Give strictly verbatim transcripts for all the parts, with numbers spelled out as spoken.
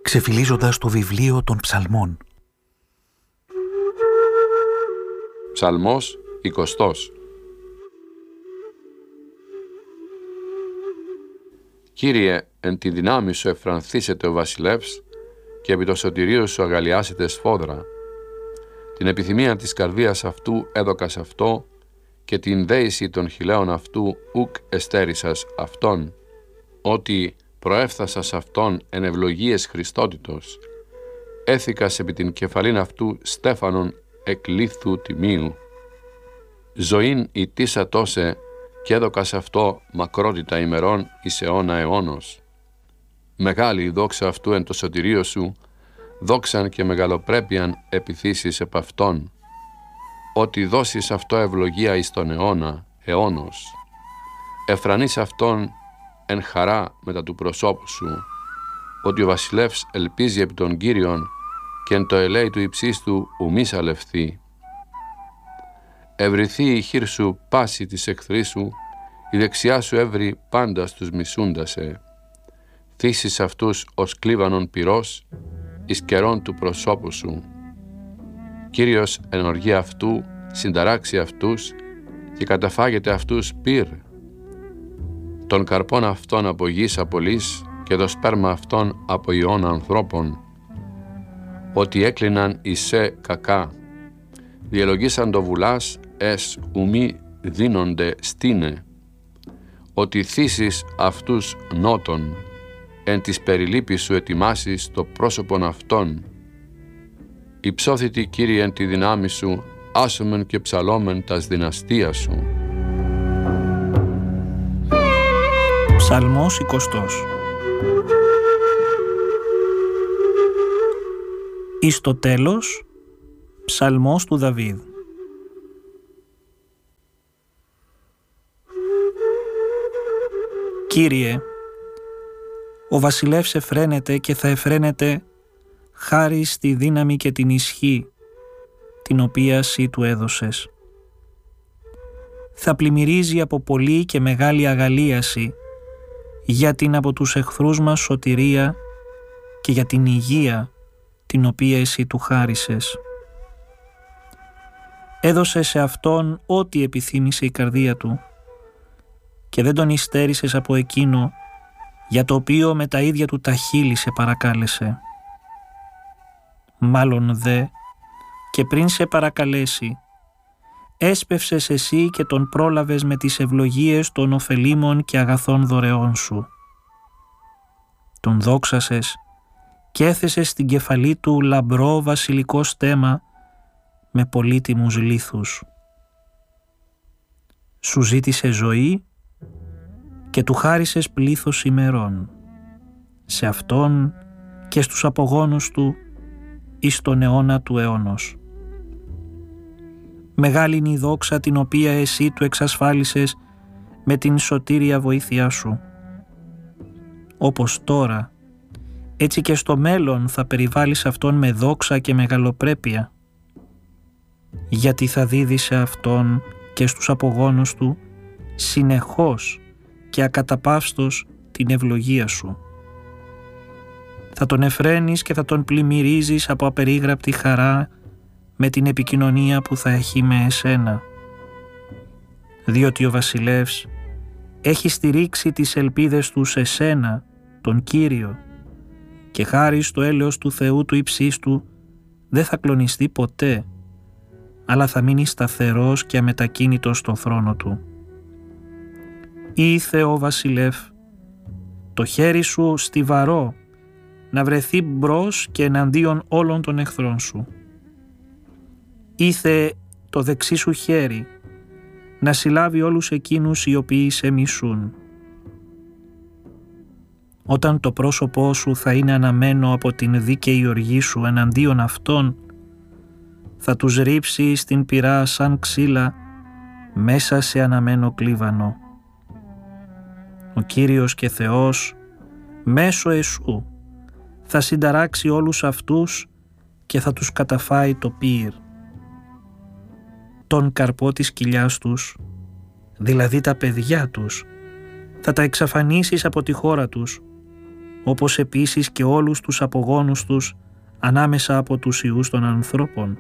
ξεφυλίζοντας το βιβλίο των ψαλμών. Ψαλμός εικοστός. Κύριε, εν τη δυνάμει σου εφρανθήσεται ο βασιλεύς και επί το σωτηρίο σου αγαλιάσετε σφόδρα. Την επιθυμία της καρδίας αυτού έδωκας αυτό και την δέηση των χιλέων αυτού ουκ εστέρησας αυτόν, ότι προέφθασας αυτόν εν ευλογίες Χριστότητος, έθηκας επί την κεφαλήν αυτού στέφανον εκ λίθου τιμίου. Ζωήν ητήσα τόσε και έδωκας αυτό μακρότητα ημερών εις αιώνα αιώνος. Μεγάλη η δόξα αυτού εν το σωτηρίο σου, δόξαν και μεγαλοπρέπειαν επιθύσεις επ' αυτόν, ότι δώσεις αυτό ευλογία εις τον αιώνα αιώνος. Εφρανείς αυτόν εν χαρά μετά του προσώπου σου, ότι ο βασιλεύς ελπίζει επί τον Κύριον και εν το ελέη του υψίστου ουμή σαλευθεί. Ευρυθεί η χείρ σου πάση της εχθρής σου, η δεξιά σου έβρι πάντα στους μισούντασε. Θύσεις αυτούς ως κλίβανον πυρός, εις καιρών του προσώπου σου. Κύριος εν οργή αυτού συνταράξει αυτούς και καταφάγεται αυτούς πυρ. Τον καρπόν αυτών από γης απολύς και το σπέρμα αυτών από ιών ανθρώπων. Ότι έκλειναν εισέ κακά, διελογήσαν το βουλάς εσ ουμή δίνονται στήνε. Ότι θύσεις αυτούς νότων, εν της περιλήπης σου ετοιμάσεις το πρόσωπον αυτών. Υψώθητη Κύριε εν τη δυνάμει σου, άσομεν και ψαλόμεν τας δυναστείας σου. Ψαλμός εικοστός. Εις το τέλος, ψαλμός του Δαβίδ. Κύριε, ο βασιλεύς εφραίνεται και θα εφραίνεται χάρη στη δύναμη και την ισχύ την οποία εσύ του έδωσες. Θα πλημμυρίζει από πολύ και μεγάλη αγαλίαση για την από τους εχθρούς μας σωτηρία και για την υγεία την οποία εσύ του χάρισες. Έδωσε σε αυτόν ό,τι επιθύμησε η καρδία του και δεν τον υστέρησες από εκείνο για το οποίο με τα ίδια του τα χείλη σε παρακάλεσε. Μάλλον δε και πριν σε παρακαλέσει, έσπευσες εσύ και τον πρόλαβες με τις ευλογίες των ωφελήμων και αγαθών δωρεών σου. Τον δόξασες και έθεσες στην κεφαλή του λαμπρό βασιλικό στέμμα με πολύτιμους λίθους. Σου ζήτησε ζωή και του χάρισες πλήθος ημερών, σε αυτόν και στους απογόνους του εις τον αιώνα του αιώνος. Μεγάλη είναι η δόξα την οποία εσύ του εξασφάλισες με την σωτήρια βοήθειά σου. Όπως τώρα, έτσι και στο μέλλον θα περιβάλλεις αυτόν με δόξα και μεγαλοπρέπεια, γιατί θα δίδει σε αυτόν και στους απογόνους του συνεχώς και ακαταπαύστος την ευλογία σου. Θα τον εφραίνεις και θα τον πλημμυρίζεις από απερίγραπτη χαρά με την επικοινωνία που θα έχει με εσένα. Διότι ο βασιλεύς έχει στηρίξει τις ελπίδες του σε σένα, τον Κύριο, και χάρη στο έλεος του Θεού του υψίστου δεν θα κλονιστεί ποτέ, αλλά θα μείνει σταθερός και αμετακίνητος στο θρόνο του. Ή Θεό βασιλεύ, το χέρι σου στιβαρό να βρεθεί μπρος και εναντίον όλων των εχθρών σου. Ήθε το δεξί σου χέρι να συλλάβει όλους εκείνους οι οποίοι σε μισούν. Όταν το πρόσωπό σου θα είναι αναμένο από την δίκαιη οργή σου εναντίον αυτών, θα τους ρίψει στην πυρά σαν ξύλα μέσα σε αναμένο κλίβανο. Ο Κύριος και Θεός μέσω εσού θα συνταράξει όλους αυτούς και θα τους καταφάει το πύρ. Τον καρπό της κοιλιάς τους, δηλαδή τα παιδιά τους, θα τα εξαφανίσεις από τη χώρα τους όπως επίσης και όλους τους απογόνους τους ανάμεσα από τους ιούς των ανθρώπων.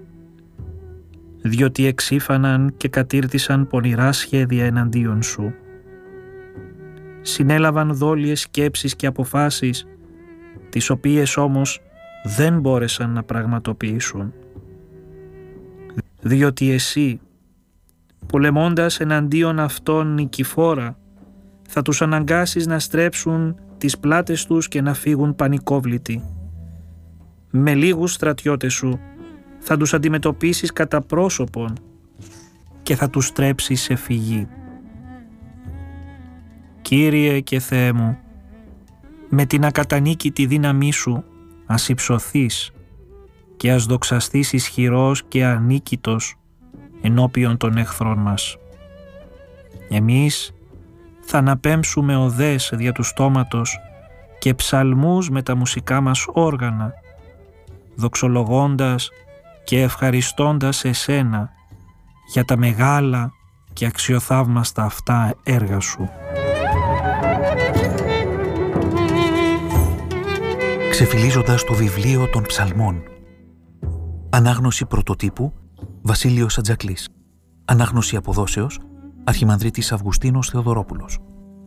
Διότι εξήφαναν και κατήρτισαν πονηρά σχέδια εναντίον σου. Συνέλαβαν δόλιες σκέψεις και αποφάσεις, τις οποίες όμως δεν μπόρεσαν να πραγματοποιήσουν. Διότι εσύ, πολεμώντας εναντίον αυτών νικηφόρα, θα τους αναγκάσεις να στρέψουν τις πλάτες τους και να φύγουν πανικόβλητοι. Με λίγους στρατιώτες σου θα τους αντιμετωπίσεις κατά πρόσωπον και θα τους στρέψεις σε φυγή. Κύριε και Θεέ μου, με την ακατανίκητη δύναμή σου ας υψωθείς και ας δοξαστείς ισχυρός και ανίκητος ενώπιον των εχθρών μας. Εμείς θα αναπέμψουμε οδές δια του στόματος και ψαλμούς με τα μουσικά μας όργανα, δοξολογώντας και ευχαριστώντας εσένα για τα μεγάλα και αξιοθαύμαστα αυτά έργα σου. Ξεφυλίζοντας το βιβλίο των ψαλμών. Ανάγνωση πρωτοτύπου Βασίλειος Ατζακλής. Ανάγνωση αποδόσεως Αρχιμανδρίτης Αυγουστίνος Θεοδωρόπουλος.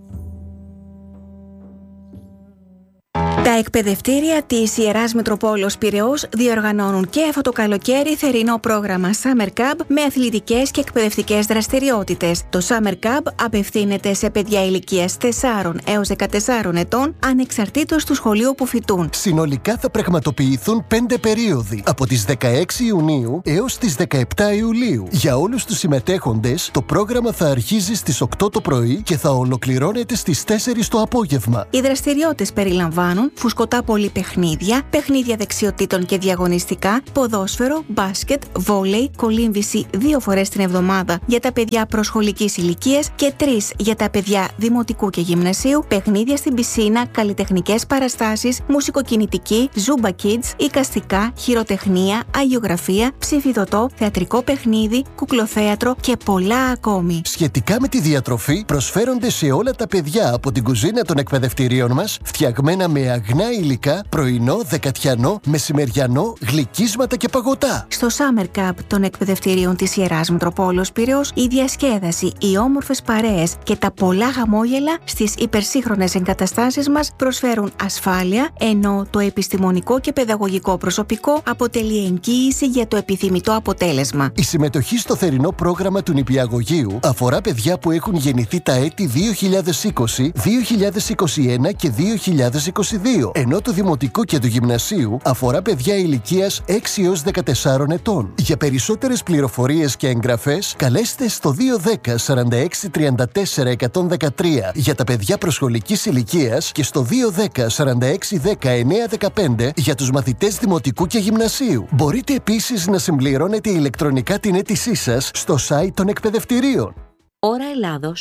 Τα εκπαιδευτήρια της Ιεράς Μητροπόλεως Πειραιώς διοργανώνουν και αυτό το καλοκαίρι θερινό πρόγραμμα Summer Camp με αθλητικές και εκπαιδευτικές δραστηριότητες. Το Summer Camp απευθύνεται σε παιδιά ηλικίας τεσσάρων έως δεκατεσσάρων ετών, ανεξαρτήτως του σχολείου που φοιτούν. Συνολικά θα πραγματοποιηθούν πέντε περίοδοι, από τις δεκαέξι Ιουνίου έως τις δεκαεπτά Ιουλίου. Για όλους τους συμμετέχοντες, το πρόγραμμα θα αρχίζει στις οκτώ το πρωί και θα ολοκληρώνεται στις τέσσερις το απόγευμα. Οι δραστηριότητες περιλαμβάνουν φουσκωτά πολυπαιχνίδια, παιχνίδια δεξιοτήτων και διαγωνιστικά, ποδόσφαιρο, μπάσκετ, βόλεϊ, κολύμβηση δύο φορές την εβδομάδα για τα παιδιά προσχολικής ηλικίας και τρεις για τα παιδιά δημοτικού και γυμνασίου, παιχνίδια στην πισίνα, καλλιτεχνικές παραστάσεις, μουσικοκινητική, Zumba Kids, εικαστικά, χειροτεχνία, αγιογραφία, ψηφιδωτό, θεατρικό παιχνίδι, κουκλοθέατρο και πολλά ακόμη. Σχετικά με τη διατροφή, προσφέρονται σε όλα τα παιδιά από την κουζίνα των εκπαιδευτηρίων μας, φτιαγμένα με αγνά υλικά, πρωινό, δεκατιανό, μεσημεριανό, γλυκίσματα και παγωτά. Στο Summer Camp των εκπαιδευτηρίων της Ιεράς Μητροπόλεως Πειραιώς, η διασκέδαση, οι όμορφες παρέες και τα πολλά χαμόγελα στις υπερσύγχρονες εγκαταστάσεις μας προσφέρουν ασφάλεια, ενώ το επιστημονικό και παιδαγωγικό προσωπικό αποτελεί εγγύηση για το επιθυμητό αποτέλεσμα. Η συμμετοχή στο θερινό πρόγραμμα του νηπιαγωγείου αφορά παιδιά που έχουν γεννηθεί τα έτη δύο χιλιάδες είκοσι, δύο χιλιάδες είκοσι ένα και δύο χιλιάδες είκοσι δύο, ενώ το δημοτικό και του γυμνασίου αφορά παιδιά ηλικίας έξι έως δεκατεσσάρων ετών. Για περισσότερες πληροφορίες και εγγραφές, καλέστε στο δύο δέκα σαράντα έξι τριάντα τέσσερα εκατόν δεκατρία για τα παιδιά προσχολικής ηλικίας και στο δύο δέκα σαράντα έξι δέκα εννιά δεκαπέντε για τους μαθητές δημοτικού και γυμνασίου. Μπορείτε επίσης να συμπληρώνετε ηλεκτρονικά την αίτησή σας στο site των εκπαιδευτηρίων. Ώρα Ελλάδος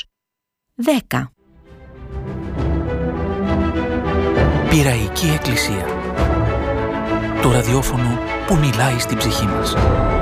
δέκα. Πειραϊκή Εκκλησία. Το ραδιόφωνο που μιλάει στην ψυχή μας.